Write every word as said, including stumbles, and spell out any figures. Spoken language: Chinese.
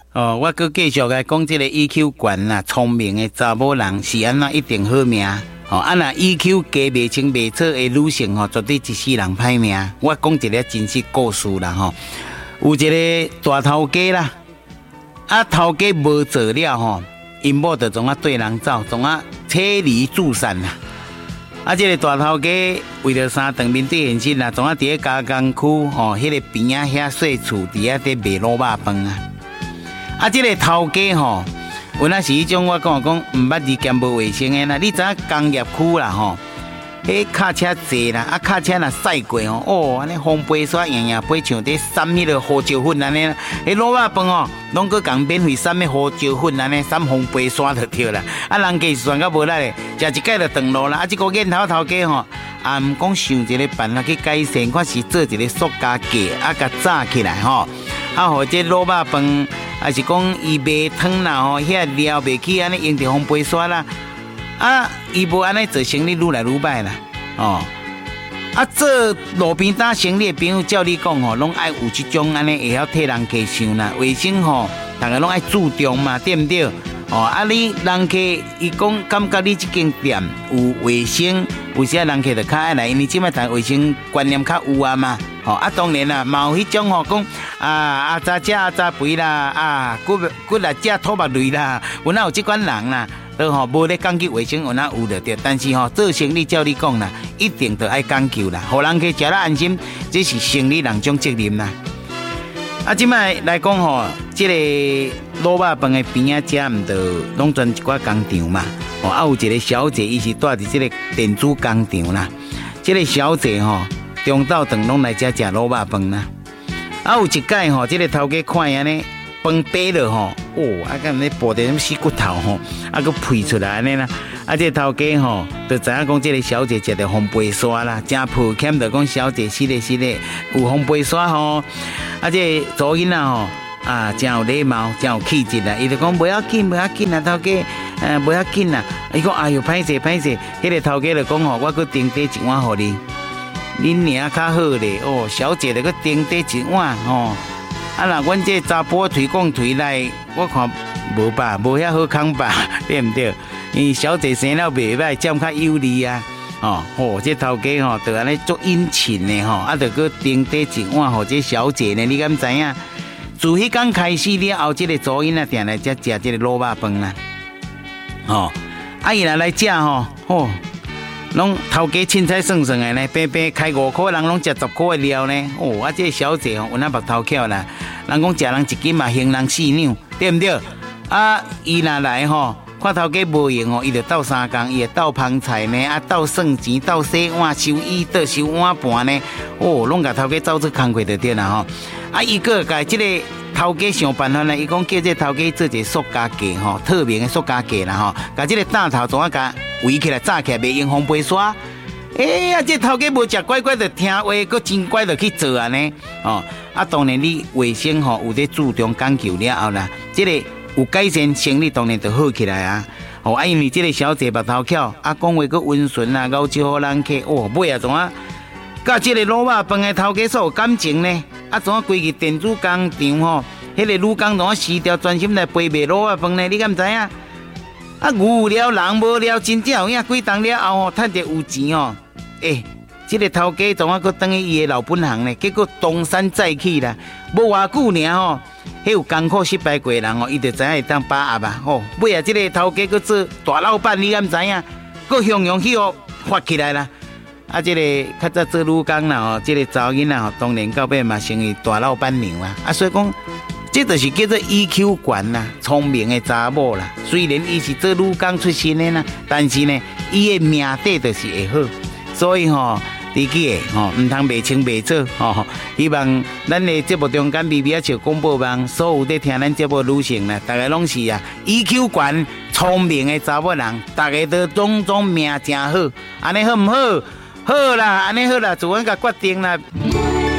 哦，我佮继续来讲这个 E Q 高啦、聪明的查某人是安怎一定好命。哦，啊那 E Q 低、袂清袂楚的女性吼，绝对一世人歹命。我讲一个真实故事啦吼，有一个大头家啦，啊头家无做了吼，因某就总啊对人走，总啊车离助散啦。啊，这个大头家为了三顿面对现实啦，总啊伫咧加工区吼，迄、那个边仔遐细厝伫遐伫卖卤肉饭啊。啊，这个头家吼，有那是迄种我讲讲毋捌字兼无卫生的啦。你知影工业区啦吼，迄卡车济啦，啊卡车若驶过吼，哦，安尼风飞沙洋洋飞，像伫撒迄个胡椒粉安尼啦。迄卤肉饭哦，拢搁共免费撒迄胡椒粉安尼，撒风飞沙就对啦。啊，人家是算到无力咧，食一摆就断路啦。啊，即个瘾头头家吼，啊毋讲想一个办法去改善，看是做一个塑胶架，啊，甲炸起来吼，啊，或者卤肉饭。还是讲伊卖汤啦吼，遐料袂起安尼用着风飞沙啦，啊，伊无安尼做生意愈来愈歹啦，哦，啊，做路边摊生意的朋友照你讲吼，拢爱有即种安尼会晓替人家想啦，卫生吼，大家拢爱注重嘛，对毋对？哦，啊，你人客伊讲感觉你即间店有卫生，有些人客就较爱来，因为即摆大卫生观念较有啊嘛。哦，啊，当然啦，嘛有迄种吼讲啊，阿杂食阿杂肥啦，啊，骨骨力食土目类啦，有哪有即款人啦？都吼无咧讲究卫生，有哪有着对？但是吼做生意照你讲啦，一定都爱讲究啦，互人去食得安心，这是生意人种责任啦。啊，即摆来讲吼，即、這个卤肉饭的边仔食毋着拢专一寡工厂嘛。哦，啊有一个小姐，伊是住伫即个电子工厂啦。即、這个小姐吼。中昼顿拢来遮食卤肉饭啦，啊有一摆吼，即、這个头家看安尼饭白了吼，哦，啊敢咧剥着什么死骨头吼，啊佮配出来安尼啦，啊这头家吼，就知影讲即个小姐食着风飞沙啦，真抱歉着讲小姐是咧是咧有风飞沙吼，啊这祖囡仔吼啊真有礼貌，真有气质啦，伊就讲不要紧不要紧啊，头家呃不要紧啦，伊讲哎呦歹势歹势，迄、那个头家就讲吼，我佮订底一碗互你。恁娘较好咧，哦，小姐就佮订底一碗吼，啊那阮这查甫推广推来，我看无吧，无遐好康吧，对毋对？因为小姐生了袂歹，占较有利啊，哦，吼、哦，这头家吼，就安尼足殷勤的吼，啊，就佮订底一碗互这小姐呢，你敢知影？自迄天开始了后，这个祖囡仔定来遮食这个卤肉饭啦，哦，啊伊若来食吼，吼。拢头家凊彩算算的呢，平平开五块，人拢食十块的料呢。哦，啊，这个小姐吼，有那目头巧啦。人讲食人一斤嘛，行人四两，对毋对？啊，伊若来吼，看头家无用吼，伊就斗三工，伊会斗捧菜呢，啊，斗算钱，斗洗碗、收衣、倒收碗盘呢。哦，拢甲头家走出工课就对啦吼。啊，伊个甲即个头家想办法呢，伊讲叫这头家做一个塑胶架吼，透明的塑胶架啦吼，甲即个担头怎啊甲围起来炸起来，袂用风飞沙。哎呀，这头家无食乖乖的听话，佮真乖的去做安尼哦。啊，当然你卫生吼有在注重讲究了后啦，这个有改善生理，当然就好起来啊。哦，啊，因为这个小姐目头巧，啊，讲话佮温顺啊，咬招好人客。哦，尾啊怎啊？甲这个卤肉饭的头家所有感情呢？啊，怎啊规个电子工厂吼，迄、那个女工怎啊辞掉，专心来陪卖卤肉饭呢？你敢知影？啊，有了人无了，真正有影几档了后吼，趁着有钱哦。诶、欸，这个头家怎啊佮等于伊的老本行呢？结果东山再起啦，无偌久尔吼，迄有艰苦失败过的人哦，伊就知影会当把握啊。吼，尾啊，这个头家佮做大老板，你敢知影？佮雄雄起哦发起来啦。啊，这个较早做女工啦吼，这个查囡仔吼，当然到尾嘛成为大老板娘啊。啊，所以讲，这就是叫做 E Q 高啦，聪明的查某啦。虽然伊是做女工出身的啦，但是呢，伊的命底就是会好。所以吼，自己的吼，唔通袂清袂楚吼。希望咱的节目中间 B B 啊，笑广播网所有在听咱节目女性啦，大家拢是啊 E Q 高、聪明的查某人，大家都种种命真好，安尼好唔好？好啦，安尼好啦，自阮甲决定啦。